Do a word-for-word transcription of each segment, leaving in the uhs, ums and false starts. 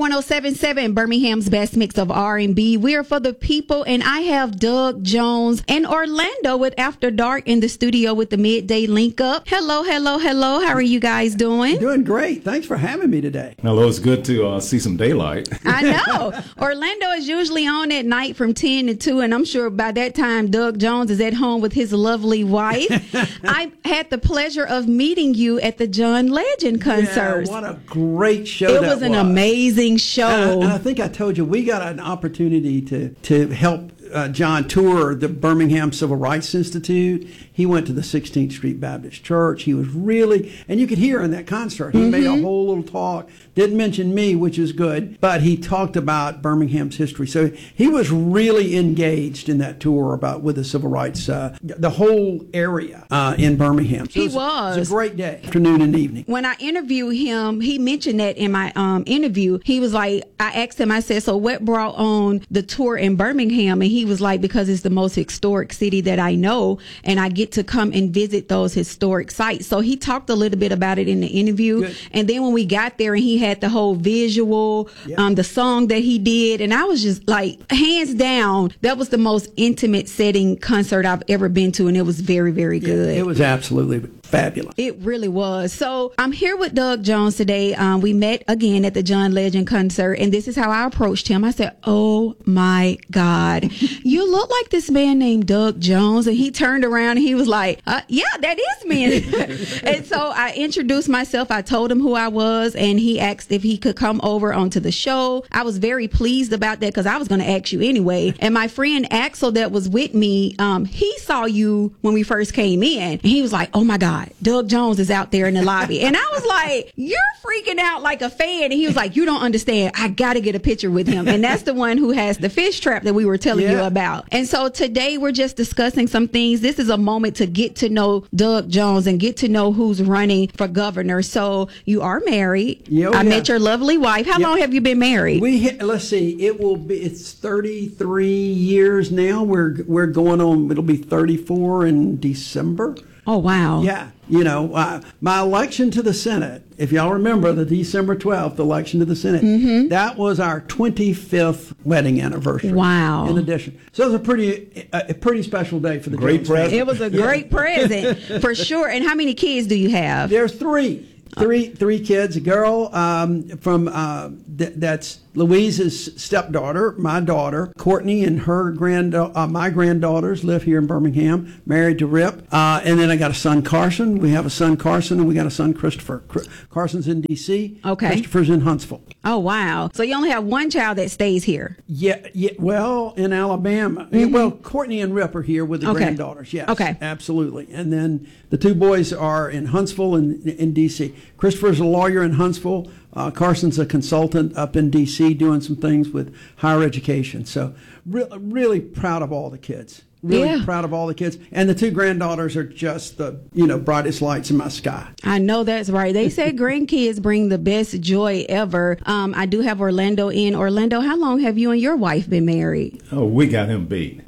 one oh seven point seven, Birmingham's best mix of R and B. We're for the people, and I have Doug Jones and Orlando with After Dark in the studio with the Midday Link Up. Hello, hello, hello. How are you guys doing? Doing great. Thanks for having me today. Hello, it's good to uh, see some daylight. I know. Orlando is usually on at night from ten to two, and I'm sure by that time Doug Jones is at home with his lovely wife. I had the pleasure of meeting you at the John Legend concert. Yeah, what a great show It that was an was. amazing show. And I, and I think I told you, we got an opportunity to, to help uh, John tour the Birmingham Civil Rights Institute. He went to the sixteenth Street Baptist Church. He was really, and you could hear in that concert, he mm-hmm. made a whole little talk. Didn't mention me, which is good, but he talked about Birmingham's history. So he was really engaged in that tour about with the civil rights, uh, the whole area uh, in Birmingham. So he it was, was. It was a great day, afternoon and evening. When I interviewed him, he mentioned that in my um, interview. He was like, I asked him, I said, so what brought on the tour in Birmingham? And he was like, because it's the most historic city that I know, and I get to come and visit those historic sites. So he talked a little bit about it in the interview. Good. And then when we got there and he had the whole visual, yep. um, the song that he did, and I was just like, hands down, that was the most intimate setting concert I've ever been to, and it was very, very good. Yeah, it was absolutely fabulous. It really was. So I'm here with Doug Jones today. Um, we met again at the John Legend concert, and this is how I approached him. I said, oh my God, you look like this man named Doug Jones. And he turned around and he was like, uh, yeah, that is me. And so I introduced myself. I told him who I was, and he asked if he could come over onto the show. I was very pleased about that because I was going to ask you anyway. And my friend Axel that was with me, um, he saw you when we first came in, and he was like, oh my God, Doug Jones is out there in the lobby. And I was like, you're freaking out like a fan. And he was like, you don't understand. I got to get a picture with him. And that's the one who has the fish trap that we were telling yeah. you about. And so today we're just discussing some things. This is a moment to get to know Doug Jones and get to know who's running for governor. So you are married. Yeah, oh, I yeah. met your lovely wife. How yeah. long have you been married? We hit, let's see, it will be, it's thirty-three years now. We're, we're going on, it'll be thirty-four in December. Oh, wow. Yeah. You know, uh, my election to the Senate, if y'all remember the December twelfth election to the Senate, mm-hmm. that was our twenty-fifth wedding anniversary. Wow. In addition. So it was a pretty a, a pretty special day for the great Jones present. family. It was a great present, for sure. And how many kids do you have? There's three. Three three kids, a girl um, from uh, th- that's Louise's stepdaughter, my daughter, Courtney, and her grand uh, my granddaughters live here in Birmingham, married to Rip. Uh, and then I got a son, Carson. We have a son, Carson, and we got a son, Christopher. Carson's in D C. Okay. Christopher's in Huntsville. Oh, wow. So you only have one child that stays here? Yeah, yeah. Well, in Alabama. Mm-hmm. Well, Courtney and Rip are here with the okay. granddaughters. Yes. Okay. Absolutely. And then the two boys are in Huntsville and in D C. Christopher's a lawyer in Huntsville. Uh, Carson's a consultant up in D C doing some things with higher education. So re- really proud of all the kids. Really yeah. proud of all the kids. And the two granddaughters are just the, you know, brightest lights in my sky. I know that's right. They say grandkids bring the best joy ever. Um, I do have Orlando in. Orlando, how long have you and your wife been married? Oh, we got him beat.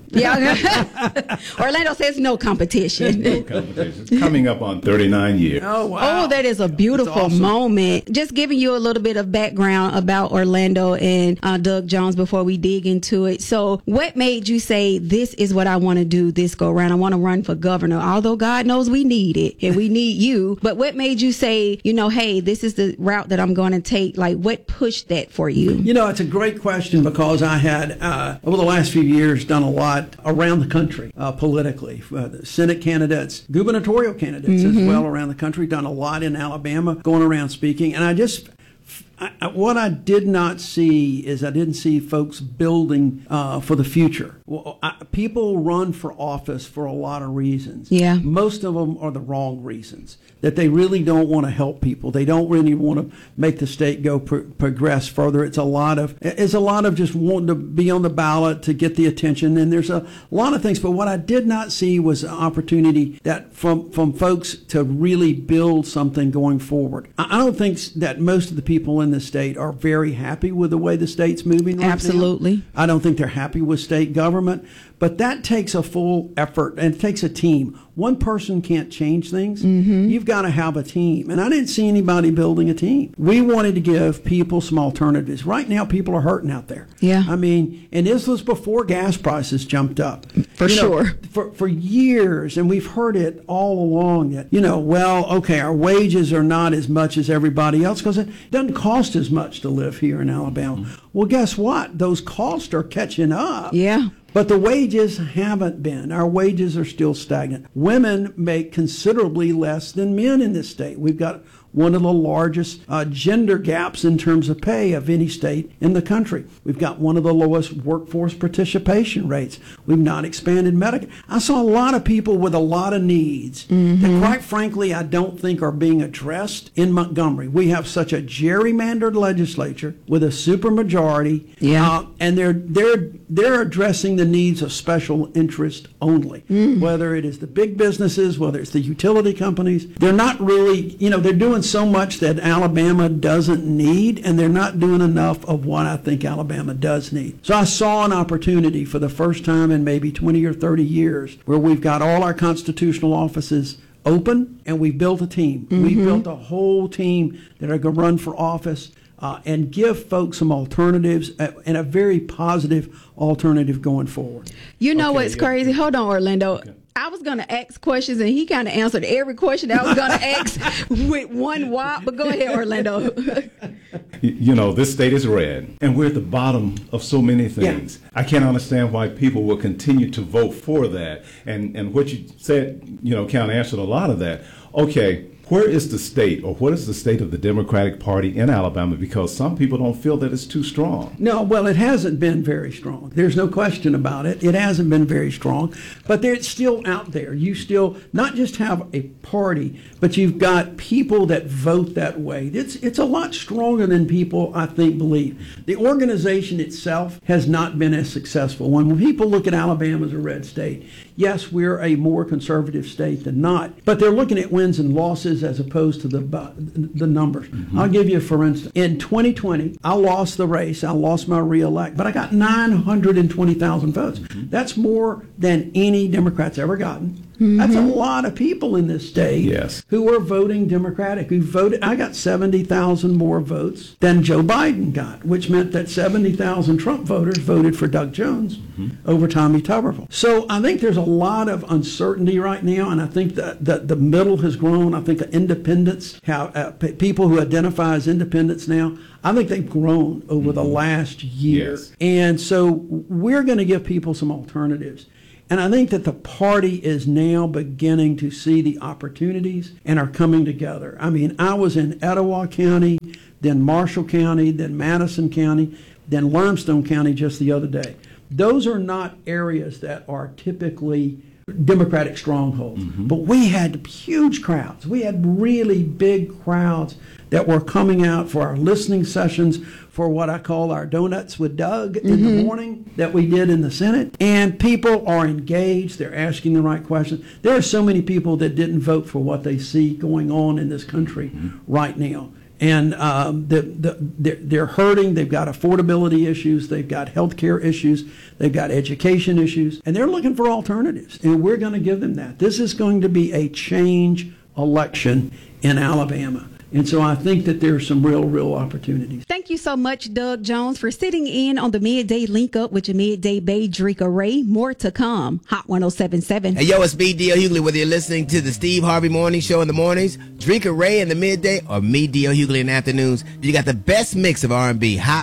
Yeah. Orlando says no competition. No competition. It's coming up on thirty-nine years. Oh, wow. Oh, that is a beautiful awesome. moment. Just giving you a little bit of background about Orlando and uh, Doug Jones before we dig into it. So what made you say, this is what I want to do this go around? I want to run for governor, although God knows we need it and we need you. But what made you say, you know, hey, this is the route that I'm going to take? Like, what pushed that for you? You know, it's a great question because I had, uh, over the last few years, done a lot around the country uh, politically. Uh, the Senate candidates, gubernatorial candidates mm-hmm. as well around the country, done a lot in Alabama, going around speaking. And I just, I, what I did not see is I didn't see folks building uh, for the future. Well, I, people run for office for a lot of reasons. Yeah. Most of them are the wrong reasons, that they really don't want to help people. They don't really want to make the state go pro- progress further. It's a lot of it's a lot of just wanting to be on the ballot to get the attention. And there's a lot of things. But what I did not see was an opportunity that from from folks to really build something going forward. I, I don't think that most of the people in the state are very happy with the way the state's moving right Absolutely. now. I don't think they're happy with state government. But that takes a full effort, and it takes a team. One person can't change things. Mm-hmm. You've got to have a team. And I didn't see anybody building a team. We wanted to give people some alternatives. Right now, people are hurting out there. Yeah. I mean, and this was before gas prices jumped up. For you know, sure. For, for years, and we've heard it all along that, you know, well, okay, our wages are not as much as everybody else because it doesn't cost as much to live here in Alabama. Mm-hmm. Well, guess what? Those costs are catching up. Yeah. But the wages haven't been. Our wages are still stagnant. Women make considerably less than men in this state. We've got one of the largest uh, gender gaps in terms of pay of any state in the country. We've got one of the lowest workforce participation rates. We've not expanded Medicaid. I saw a lot of people with a lot of needs mm-hmm. that, quite frankly, I don't think are being addressed in Montgomery. We have such a gerrymandered legislature with a supermajority, yeah. uh, and they're they're they're addressing the needs of special interest only. Mm. Whether it is the big businesses, whether it's the utility companies, they're not really, you know, they're doing so much that Alabama doesn't need, and they're not doing enough of what I think Alabama does need. So I saw an opportunity for the first time in maybe twenty or thirty years where we've got all our constitutional offices open, and we've built a team. Mm-hmm. We've built a whole team that are going to run for office uh, and give folks some alternatives uh, and a very positive alternative going forward. You know Okay, what's yeah. crazy? Hold on, Orlando. Okay. I was going to ask questions, and he kind of answered every question that I was going to ask with one wop. But go ahead, Orlando. You know, this state is red, and we're at the bottom of so many things. Yeah. I can't understand why people will continue to vote for that. And and what you said, you know, kind of answered a lot of that. Okay, where is the state, or what is the state of the Democratic Party in Alabama? Because some people don't feel that it's too strong. No, well, it hasn't been very strong. There's no question about it. It hasn't been very strong, but it's still out there. You still not just have a party, but you've got people that vote that way. It's it's a lot stronger than people, I think, believe. The organization itself has not been as successful. When people look at Alabama as a red state, yes, we're a more conservative state than not, but they're looking at wins and losses as opposed to the the numbers. Mm-hmm. I'll give you, for instance, in twenty twenty, I lost the race. I lost my re-elect, but I got nine hundred twenty thousand votes. Mm-hmm. That's more than any Democrat's ever gotten. Mm-hmm. That's a lot of people in this state yes. who are voting Democratic, who voted. I got seventy thousand more votes than Joe Biden got, which meant that seventy thousand Trump voters voted for Doug Jones mm-hmm. over Tommy Tuberville. So I think there's a lot of uncertainty right now, and I think that the, the middle has grown. I think the independents, have, uh, p- people who identify as independents now, I think they've grown over mm-hmm. the last year. Yes. And so we're going to give people some alternatives. And I think that the party is now beginning to see the opportunities and are coming together. I mean, I was in Etowah County, then Marshall County, then Madison County, then Limestone County just the other day. Those are not areas that are typically Democratic strongholds. Mm-hmm. But we had huge crowds. We had really big crowds that were coming out for our listening sessions for what I call our Donuts with Doug mm-hmm. in the morning that we did in the Senate. And people are engaged. They're asking the right questions. There are so many people that didn't vote for what they see going on in this country mm-hmm. right now. And um, the, the, they're, they're hurting. They've got affordability issues. They've got health care issues. They've got education issues. And they're looking for alternatives. And we're going to give them that. This is going to be a change election in Alabama. And so I think that there are some real, real opportunities. Thank you so much, Doug Jones, for sitting in on the Midday Link Up with your Midday Bae, Drika Ray. More to come. Hot one oh seven point seven. Hey, yo, it's B. D L. Hughley. Whether you're listening to the Steve Harvey Morning Show in the mornings, Drika Ray in the midday, or me, D L. Hughley, in the afternoons, you got the best mix of R and B. Hot.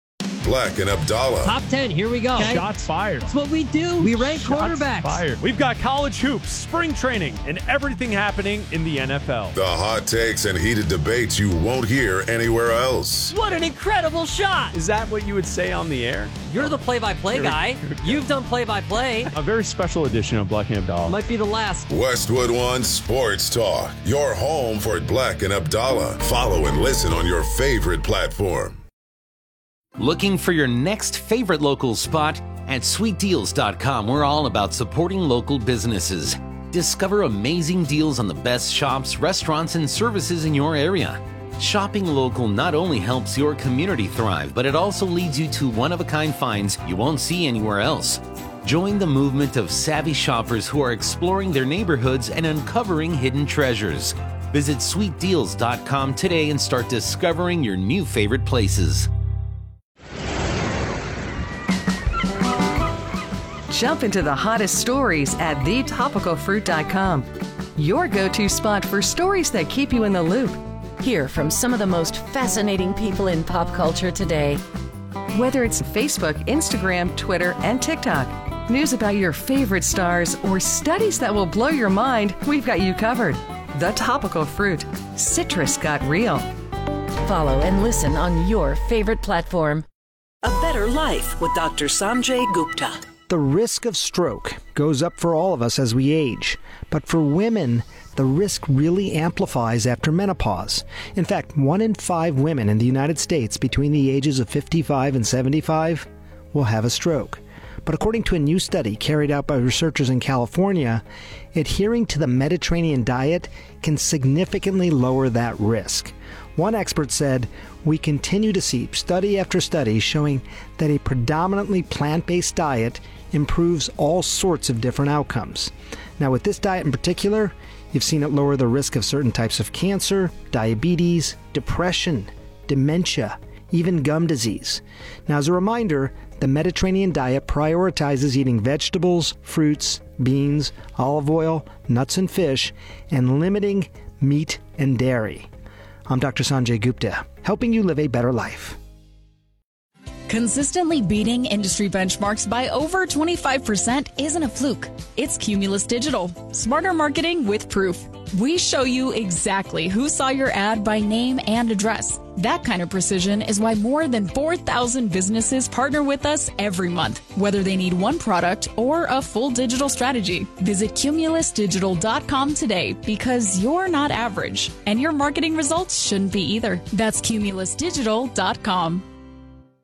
Black and Abdallah. Top ten, here we go. Okay. Shots fired. That's what we do. We rank Shots quarterbacks. Fired. We've got college hoops, spring training, and everything happening in the N F L. The hot takes and heated debates you won't hear anywhere else. What an incredible shot. Is that what you would say on the air? You're the play-by-play guy. You've done play-by-play. A very special edition of Black and Abdallah. Might be the last. Westwood One Sports Talk. Your home for Black and Abdallah. Follow and listen on your favorite platform. Looking for your next favorite local spot? At sweet deals dot com, we're all about supporting local businesses. Discover amazing deals on the best shops, restaurants, and services in your area. Shopping local not only helps your community thrive, but it also leads you to one-of-a-kind finds you won't see anywhere else. Join the movement of savvy shoppers who are exploring their neighborhoods and uncovering hidden treasures. Visit sweet deals dot com today and start discovering your new favorite places. Jump into the hottest stories at the topical fruit dot com. Your go-to spot for stories that keep you in the loop. Hear from some of the most fascinating people in pop culture today. Whether it's Facebook, Instagram, Twitter, and TikTok, news about your favorite stars, or studies that will blow your mind, we've got you covered. The Topical Fruit. Citrus got real. Follow and listen on your favorite platform. A Better Life with Doctor Sanjay Gupta. The risk of stroke goes up for all of us as we age, but for women, the risk really amplifies after menopause. In fact, one in five women in the United States between the ages of fifty-five and seventy-five will have a stroke. But according to a new study carried out by researchers in California, adhering to the Mediterranean diet can significantly lower that risk. One expert said, "We continue to see study after study showing that a predominantly plant-based diet improves all sorts of different outcomes." Now, with this diet in particular, you've seen it lower the risk of certain types of cancer, diabetes, depression, dementia, even gum disease. Now, as a reminder, the Mediterranean diet prioritizes eating vegetables, fruits, beans, olive oil, nuts and fish, and limiting meat and dairy. I'm Doctor Sanjay Gupta, helping you live a better life. Consistently beating industry benchmarks by over twenty-five percent isn't a fluke. It's Cumulus Digital. Smarter marketing with proof. We show you exactly who saw your ad by name and address. That kind of precision is why more than four thousand businesses partner with us every month, whether they need one product or a full digital strategy. Visit cumulus digital dot com today because you're not average, and your marketing results shouldn't be either. That's cumulus digital dot com.